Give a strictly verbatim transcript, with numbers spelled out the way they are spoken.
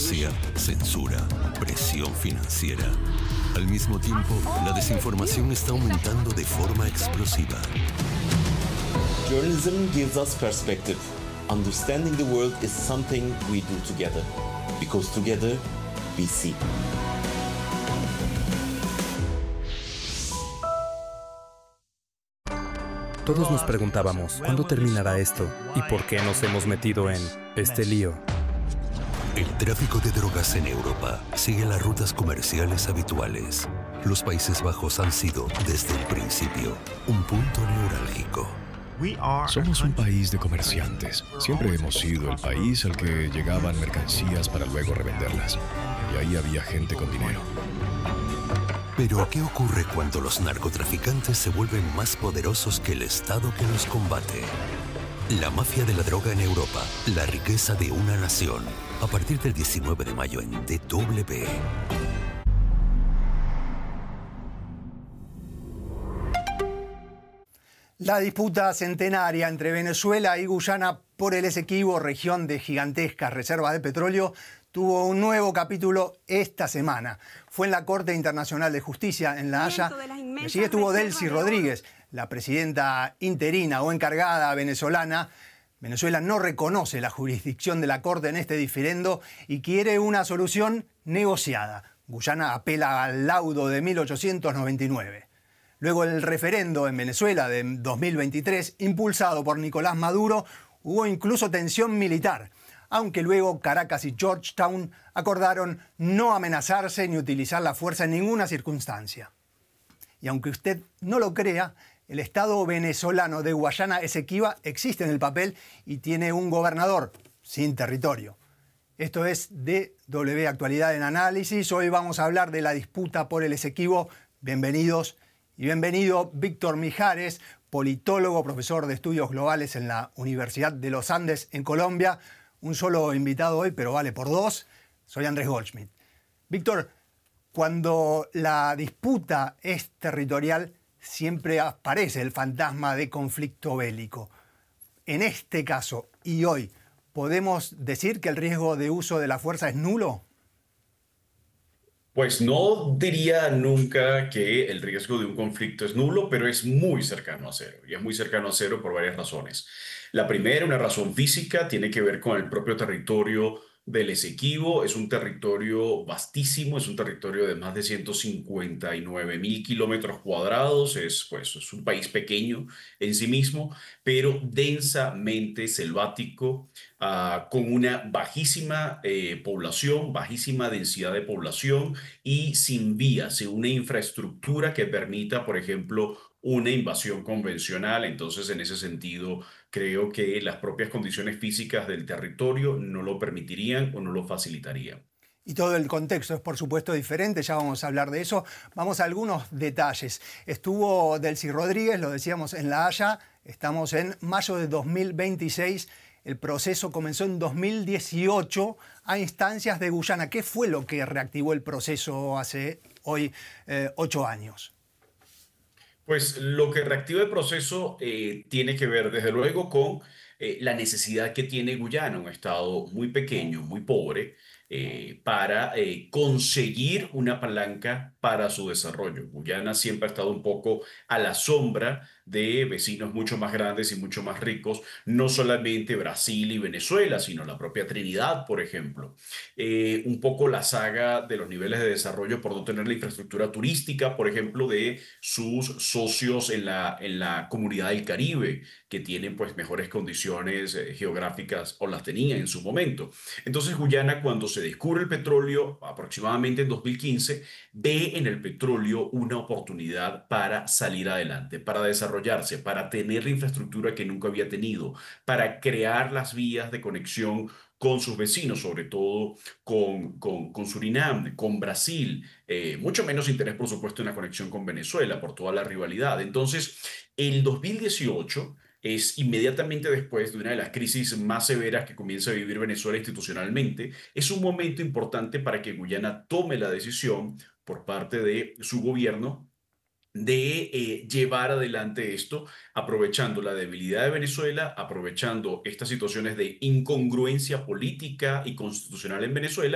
violencia, censura, presión financiera. Al mismo tiempo, la desinformación está aumentando de forma explosiva. Journalism gives us perspective. Understanding the world is something we do together. Because together, we see. Todos nos preguntábamos, ¿cuándo terminará esto? ¿Y por qué nos hemos metido en este lío? El tráfico de drogas en Europa sigue las rutas comerciales habituales. Los Países Bajos han sido, desde el principio, un punto neurálgico. Somos un país de comerciantes. Siempre hemos sido el país al que llegaban mercancías para luego revenderlas. Y ahí había gente con dinero. Pero, ¿qué ocurre cuando los narcotraficantes se vuelven más poderosos que el Estado que los combate? La mafia de la droga en Europa, la riqueza de una nación. A partir del diecinueve de mayo en D W. La disputa centenaria entre Venezuela y Guyana por el Esequibo, región de gigantescas reservas de petróleo, tuvo un nuevo capítulo esta semana. Fue en la Corte Internacional de Justicia en La Haya. Allí estuvo Delcy Rodríguez, la presidenta interina o encargada venezolana. Venezuela no reconoce la jurisdicción de la Corte en este diferendo y quiere una solución negociada. Guyana apela al laudo de mil ochocientos noventa y nueve. Luego el referendo en Venezuela de dos mil veintitrés, impulsado por Nicolás Maduro, hubo incluso tensión militar, aunque luego Caracas y Georgetown acordaron no amenazarse ni utilizar la fuerza en ninguna circunstancia. Y aunque usted no lo crea, el Estado venezolano de Guayana Esequiba existe en el papel y tiene un gobernador sin territorio. Esto es D W Actualidad en Análisis. Hoy vamos a hablar de la disputa por el Esequibo. Bienvenidos y bienvenido Víctor Mijares, politólogo, profesor de estudios globales en la Universidad de los Andes en Colombia. Un solo invitado hoy, pero vale por dos. Soy Andrés Goldschmidt. Víctor, cuando la disputa es territorial, siempre aparece el fantasma de conflicto bélico. En este caso y hoy, ¿podemos decir que el riesgo de uso de la fuerza es nulo? Pues no diría nunca que el riesgo de un conflicto es nulo, pero es muy cercano a cero. Y es muy cercano a cero por varias razones. La primera, una razón física, tiene que ver con el propio territorio del Esequibo. Es un territorio vastísimo, es un territorio de más de ciento cincuenta y nueve mil kilómetros cuadrados. Es, pues, es un país pequeño en sí mismo, pero densamente selvático, uh, con una bajísima eh, población, bajísima densidad de población y sin vías, sin una infraestructura que permita, por ejemplo, una invasión convencional. Entonces, en ese sentido, creo que las propias condiciones físicas del territorio no lo permitirían o no lo facilitarían. Y todo el contexto es, por supuesto, diferente, ya vamos a hablar de eso. Vamos a algunos detalles. Estuvo Delcy Rodríguez, lo decíamos, en La Haya. Estamos en mayo de dos mil veintiséis. El proceso comenzó en dos mil dieciocho a instancias de Guyana. ¿Qué fue lo que reactivó el proceso hace hoy eh, ocho años? Pues lo que reactiva el proceso eh, tiene que ver, desde luego, con eh, la necesidad que tiene Guyana, un estado muy pequeño, muy pobre, eh, para eh, conseguir una palanca para su desarrollo. Guyana siempre ha estado un poco a la sombra de vecinos mucho más grandes y mucho más ricos, no solamente Brasil y Venezuela, sino la propia Trinidad, por ejemplo. Eh, un poco la saga de los niveles de desarrollo por no tener la infraestructura turística, por ejemplo, de sus socios en la, en la comunidad del Caribe, que tienen pues mejores condiciones eh, geográficas o las tenían en su momento. Entonces Guyana, cuando se descubre el petróleo, aproximadamente en dos mil quince, ve en el petróleo una oportunidad para salir adelante, para desarrollarse, para tener la infraestructura que nunca había tenido, para crear las vías de conexión con sus vecinos, sobre todo con, con, con Surinam, con Brasil, eh, mucho menos interés, por supuesto, en la conexión con Venezuela, por toda la rivalidad. Entonces, el dos mil dieciocho es inmediatamente después de una de las crisis más severas que comienza a vivir Venezuela institucionalmente. Es un momento importante para que Guyana tome la decisión por parte de su gobierno de eh, llevar adelante esto, aprovechando la debilidad de Venezuela, aprovechando estas situaciones de incongruencia política y constitucional en Venezuela